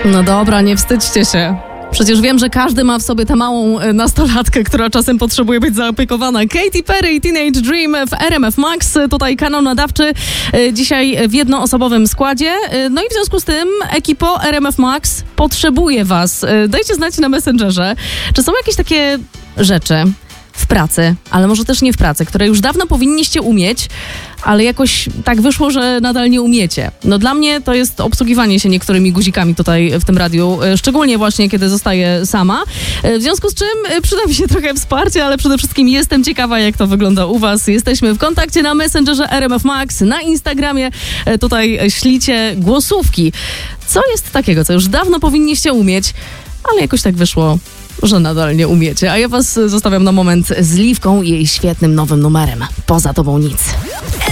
No dobra, nie wstydźcie się. Przecież wiem, że każdy ma w sobie tę małą nastolatkę, która czasem potrzebuje być zaopiekowana. Katy Perry i Teenage Dream w RMF Max. Tutaj kanał nadawczy dzisiaj w jednoosobowym składzie. No i w związku z tym ekipo RMF Max potrzebuje was. Dajcie znać na Messengerze, czy są jakieś takie rzeczy w pracy, ale może też nie w pracy, które już dawno powinniście umieć, ale jakoś tak wyszło, że nadal nie umiecie. No dla mnie to jest obsługiwanie się niektórymi guzikami tutaj w tym radiu, szczególnie właśnie kiedy zostaję sama. W związku z czym przyda mi się trochę wsparcia, ale przede wszystkim jestem ciekawa, jak to wygląda u was. Jesteśmy w kontakcie na Messengerze RMF Max, na Instagramie. Tutaj ślicie głosówki. Co jest takiego, co już dawno powinniście umieć, ale jakoś tak wyszło, że nadal nie umiecie. A ja was zostawiam na moment z Liwką i jej świetnym nowym numerem. Poza tobą nic.